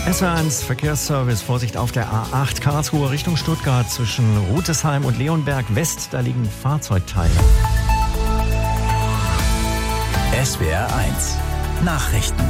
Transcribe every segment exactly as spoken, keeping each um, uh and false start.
S W R eins Verkehrsservice, Vorsicht auf der A acht Karlsruhe Richtung Stuttgart zwischen Rutesheim und Leonberg West, da liegen Fahrzeugteile. S W R eins Nachrichten.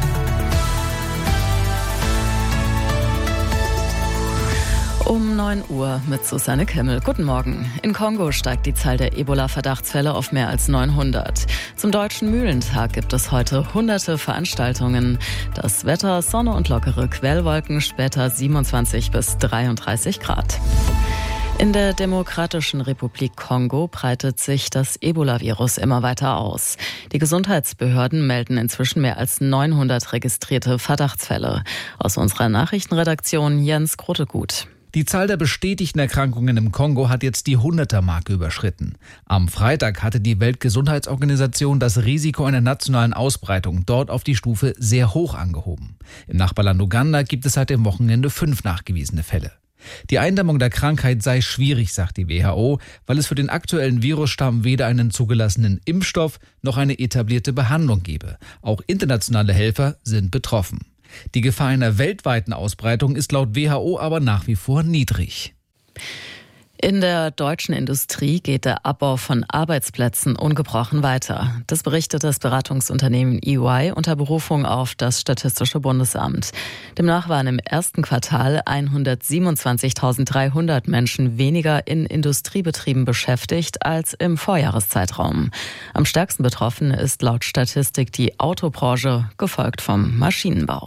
Um neun Uhr mit Susanne Kemmel. Guten Morgen. In Kongo steigt die Zahl der Ebola-Verdachtsfälle auf mehr als neunhundert. Zum Deutschen Mühlentag gibt es heute hunderte Veranstaltungen. Das Wetter, Sonne und lockere Quellwolken, später siebenundzwanzig bis dreiunddreißig Grad. In der Demokratischen Republik Kongo breitet sich das Ebola-Virus immer weiter aus. Die Gesundheitsbehörden melden inzwischen mehr als neunhundert registrierte Verdachtsfälle. Aus unserer Nachrichtenredaktion Jens Grotegut. Die Zahl der bestätigten Erkrankungen im Kongo hat jetzt die hunderter-Marke überschritten. Am Freitag hatte die Weltgesundheitsorganisation das Risiko einer nationalen Ausbreitung dort auf die Stufe sehr hoch angehoben. Im Nachbarland Uganda gibt es seit dem Wochenende fünf nachgewiesene Fälle. Die Eindämmung der Krankheit sei schwierig, sagt die W H O, weil es für den aktuellen Virusstamm weder einen zugelassenen Impfstoff noch eine etablierte Behandlung gebe. Auch internationale Helfer sind betroffen. Die Gefahr einer weltweiten Ausbreitung ist laut W H O aber nach wie vor niedrig. In der deutschen Industrie geht der Abbau von Arbeitsplätzen ungebrochen weiter. Das berichtet das Beratungsunternehmen E Y unter Berufung auf das Statistische Bundesamt. Demnach waren im ersten Quartal hundertsiebenundzwanzigtausenddreihundert Menschen weniger in Industriebetrieben beschäftigt als im Vorjahreszeitraum. Am stärksten betroffen ist laut Statistik die Autobranche, gefolgt vom Maschinenbau.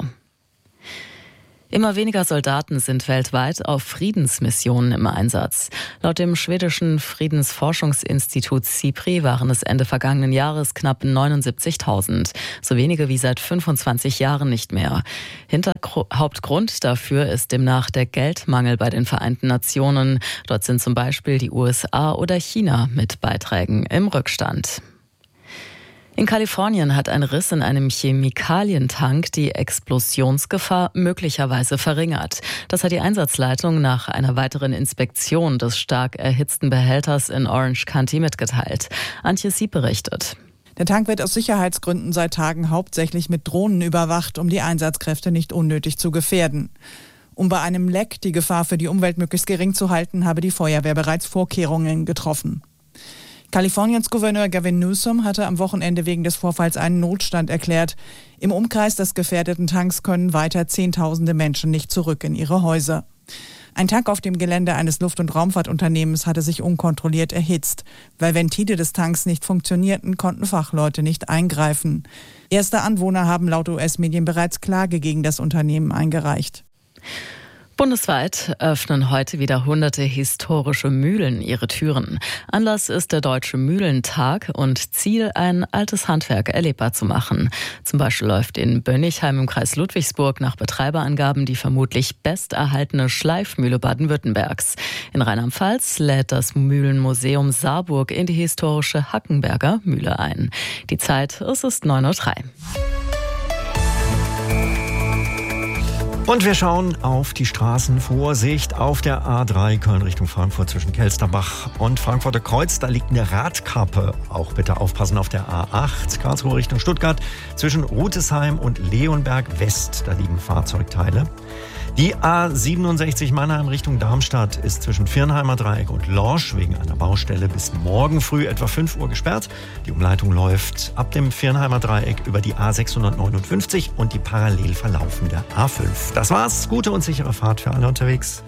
Immer weniger Soldaten sind weltweit auf Friedensmissionen im Einsatz. Laut dem schwedischen Friedensforschungsinstitut SIPRI waren es Ende vergangenen Jahres knapp neunundsiebzigtausend. So wenige wie seit fünfundzwanzig Jahren nicht mehr. Hintergr- Hauptgrund dafür ist demnach der Geldmangel bei den Vereinten Nationen. Dort sind zum Beispiel die U S A oder China mit Beiträgen im Rückstand. In Kalifornien hat ein Riss in einem Chemikalientank die Explosionsgefahr möglicherweise verringert. Das hat die Einsatzleitung nach einer weiteren Inspektion des stark erhitzten Behälters in Orange County mitgeteilt. Antje Sieb berichtet. Der Tank wird aus Sicherheitsgründen seit Tagen hauptsächlich mit Drohnen überwacht, um die Einsatzkräfte nicht unnötig zu gefährden. Um bei einem Leck die Gefahr für die Umwelt möglichst gering zu halten, habe die Feuerwehr bereits Vorkehrungen getroffen. Kaliforniens Gouverneur Gavin Newsom hatte am Wochenende wegen des Vorfalls einen Notstand erklärt. Im Umkreis des gefährdeten Tanks können weiter Zehntausende Menschen nicht zurück in ihre Häuser. Ein Tank auf dem Gelände eines Luft- und Raumfahrtunternehmens hatte sich unkontrolliert erhitzt. Weil Ventile des Tanks nicht funktionierten, konnten Fachleute nicht eingreifen. Erste Anwohner haben laut U S-Medien bereits Klage gegen das Unternehmen eingereicht. Bundesweit öffnen heute wieder hunderte historische Mühlen ihre Türen. Anlass ist der Deutsche Mühlentag und Ziel, ein altes Handwerk erlebbar zu machen. Zum Beispiel läuft in Bönnigheim im Kreis Ludwigsburg nach Betreiberangaben die vermutlich besterhaltene Schleifmühle Baden-Württembergs. In Rheinland-Pfalz lädt das Mühlenmuseum Saarburg in die historische Hackenberger Mühle ein. Die Zeit, es ist neun Uhr drei. Und wir schauen auf die Straßen. Vorsicht auf der A drei Köln Richtung Frankfurt zwischen Kelsterbach und Frankfurter Kreuz. Da liegt eine Radkappe. Auch bitte aufpassen auf der A acht Karlsruhe Richtung Stuttgart zwischen Rutesheim und Leonberg West. Da liegen Fahrzeugteile. Die A siebenundsechzig Mannheim Richtung Darmstadt ist zwischen Viernheimer Dreieck und Lorsch wegen einer Baustelle bis morgen früh etwa fünf Uhr gesperrt. Die Umleitung läuft ab dem Viernheimer Dreieck über die A sechshundertneunundfünfzig und die parallel verlaufende A fünf. Das war's. Gute und sichere Fahrt für alle unterwegs.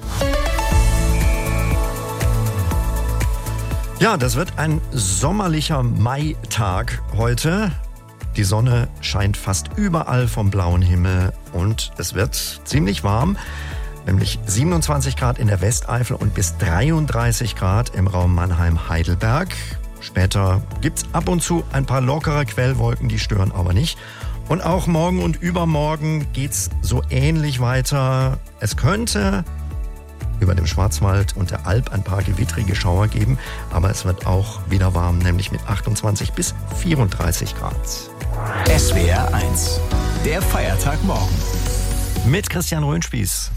Ja, das wird ein sommerlicher Maitag heute. Die Sonne scheint fast überall vom blauen Himmel und es wird ziemlich warm, nämlich siebenundzwanzig Grad in der Westeifel und bis dreiunddreißig Grad im Raum Mannheim-Heidelberg. Später gibt's ab und zu ein paar lockere Quellwolken, die stören aber nicht. Und auch morgen und übermorgen geht's so ähnlich weiter. Es könnte über dem Schwarzwald und der Alp ein paar gewittrige Schauer geben, aber es wird auch wieder warm, nämlich mit achtundzwanzig bis vierunddreißig Grad. S W R eins, der Feiertag morgen. Mit Christian Röhnspieß.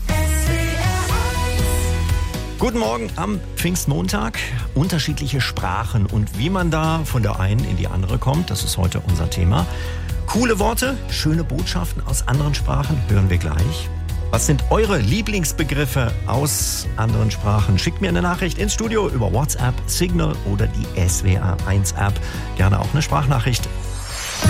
Guten Morgen am Pfingstmontag. Unterschiedliche Sprachen und wie man da von der einen in die andere kommt, das ist heute unser Thema. Coole Worte, schöne Botschaften aus anderen Sprachen hören wir gleich. Was sind eure Lieblingsbegriffe aus anderen Sprachen? Schickt mir eine Nachricht ins Studio über WhatsApp, Signal oder die S W R eins App. Gerne auch eine Sprachnachricht.